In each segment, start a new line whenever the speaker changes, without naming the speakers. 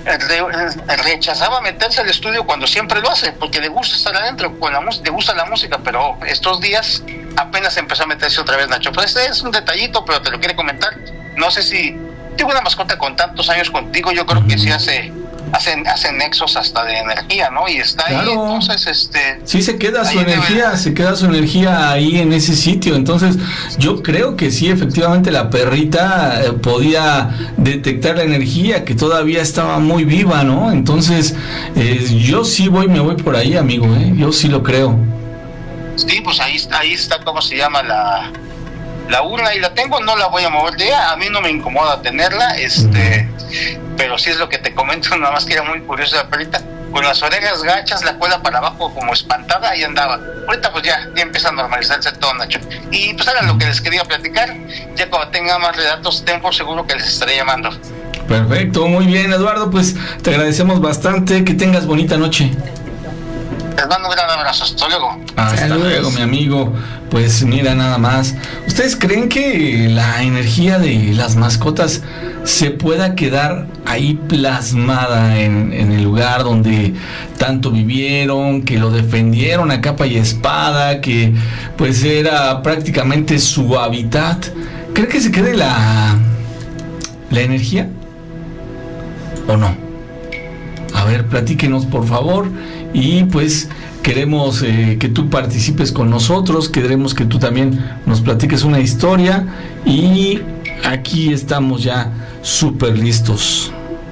rechazaba meterse al estudio cuando siempre lo hace, porque le gusta estar adentro con la música, le gusta la música, pero estos días apenas empezó a meterse otra vez, Nacho. Pues es un detallito, pero te lo quiere comentar. No sé si tengo una mascota con tantos años contigo, yo creo que sí hacen nexos hasta de energía, ¿no? Y está
claro.
ahí, entonces
sí se queda su energía ahí en ese sitio. Entonces yo creo que sí, efectivamente la perrita podía detectar la energía que todavía estaba muy viva, ¿no? Entonces yo sí me voy por ahí, amigo, yo sí lo creo.
Sí, pues ahí está, ¿cómo se llama? La urna, y la tengo, no la voy a mover de ella, a mí no me incomoda tenerla, pero sí es lo que te comento, nada más que era muy curiosa la perrita, con las orejas gachas, la cola para abajo como espantada, ahí andaba. Ahorita pues ya empieza a normalizarse todo, Nacho. Y pues era lo que les quería platicar, ya cuando tenga más relatos, ten por seguro que les estaré llamando.
Perfecto, muy bien, Eduardo, pues te agradecemos bastante, que tengas bonita noche.
Les mando un gran abrazo, hasta luego.
Hasta luego, mi amigo. Pues mira, nada más. ¿Ustedes creen que la energía de las mascotas se pueda quedar ahí plasmada en el lugar donde tanto vivieron, que lo defendieron a capa y espada, que pues era prácticamente su hábitat? ¿Creen que se quede la energía? ¿O no? A ver, platíquenos por favor. Y pues queremos que tú participes con nosotros, queremos que tú también nos platiques una historia, y aquí estamos ya súper listos.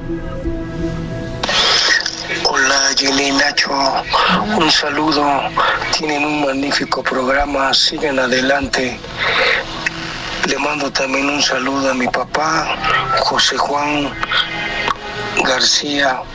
Hola Jenny, Nacho, un saludo, tienen un magnífico programa, sigan adelante. Le mando también un saludo a mi papá, José Juan García.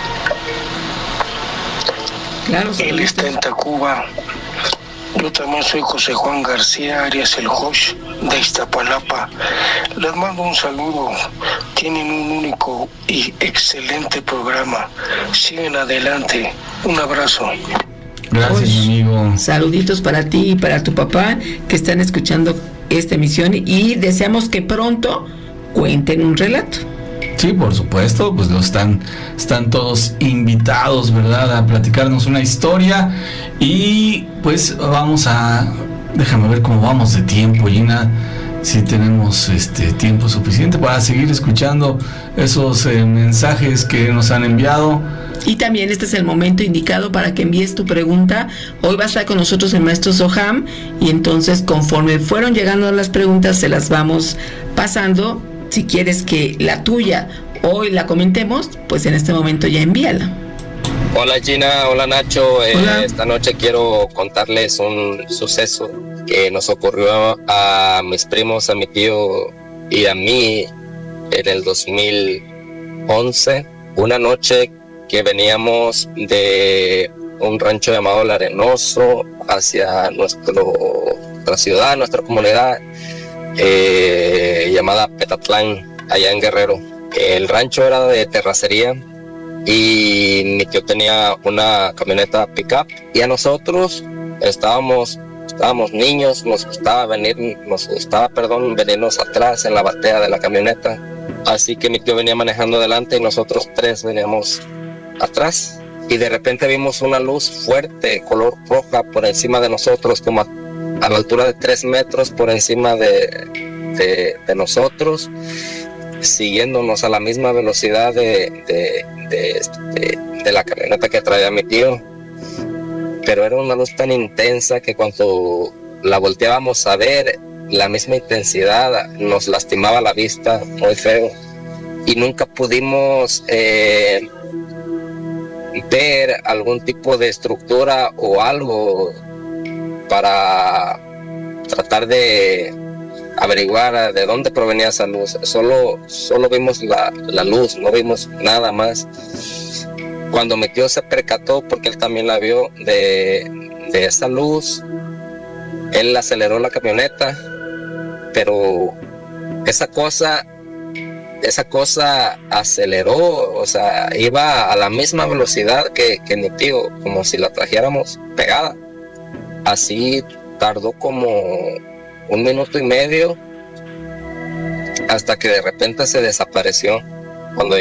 Claro,
él está en Tacuba. Yo también soy José Juan García Arias el Josh de Iztapalapa. Les mando un saludo. Tienen un único y excelente programa. Siguen adelante. Un abrazo.
Gracias, amigo.
Saluditos para ti y para tu papá que están escuchando esta emisión, y deseamos que pronto cuenten un relato.
Sí, por supuesto, pues están todos invitados, ¿verdad?, a platicarnos una historia. Y pues déjame ver cómo vamos de tiempo, Gina, si tenemos tiempo suficiente para seguir escuchando esos mensajes que nos han enviado.
Y también este es el momento indicado para que envíes tu pregunta. Hoy va a estar con nosotros el maestro Soham, y entonces conforme fueron llegando las preguntas se las vamos pasando. Si quieres que la tuya hoy la comentemos, pues en este momento ya envíala.
Hola Gina, hola Nacho.
Hola.
Esta noche quiero contarles un suceso que nos ocurrió a mis primos, a mi tío y a mí en el 2011. Una noche que veníamos de un rancho llamado El Arenoso hacia nuestra ciudad, nuestra comunidad, llamada Petatlán, allá en Guerrero. El rancho era de terracería y mi tío tenía una camioneta pickup, y a nosotros estábamos niños, nos gustaba venirnos atrás en la batea de la camioneta. Así que mi tío venía manejando adelante y nosotros tres veníamos atrás, y de repente vimos una luz fuerte, color roja, por encima de nosotros, como a la altura de 3 metros por encima de nosotros, siguiéndonos a la misma velocidad de la camioneta que traía mi tío. Pero era una luz tan intensa que cuando la volteábamos a ver, la misma intensidad nos lastimaba la vista muy feo, y nunca pudimos ver algún tipo de estructura o algo para tratar de averiguar de dónde provenía esa luz. Solo vimos la luz, no vimos nada más. Cuando mi tío se percató, porque él también la vio, de esa luz, él aceleró la camioneta, pero esa cosa aceleró, o sea, iba a la misma velocidad que mi tío, como si la trajéramos pegada. Así tardó como 1 minuto y medio hasta que de repente se desapareció. Cuando